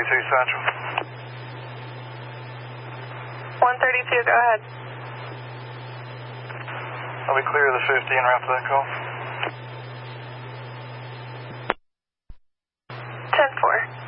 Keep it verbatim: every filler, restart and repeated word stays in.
thirty-two Central. one thirty-two, go ahead. I'll be clear of the fifteen right after that call. ten four.